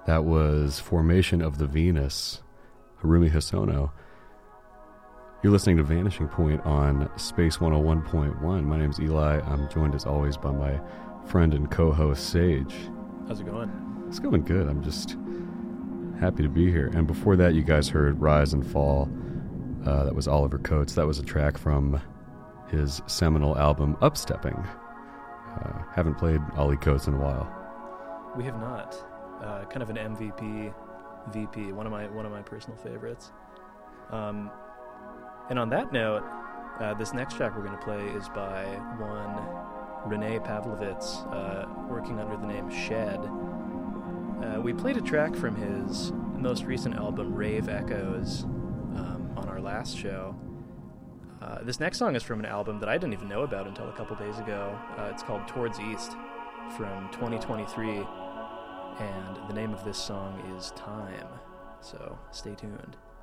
That was Formation of the Venus, Harumi Hosono. You're listening to Vanishing Point on Space 101.1. My name's Eli. I'm joined as always by my friend and co-host Sage. How's it going? It's going good. I'm just happy to be here. And before that, you guys heard Rise and Fall. That was Oliver Coates. That was a track from his seminal album Upstepping. Haven't played Ollie Coates in a while. We have not. Kind of an MVP, VP, one of my personal favorites. And on that note, this next track we're going to play is by one Renee Pavlovitz, working under the name Shed. We played a track from his most recent album, Rave Echoes, on our last show. This next song is from an album that I didn't even know about until a couple days ago. It's called Towards East from 2023, and the name of this song is Time. So stay tuned.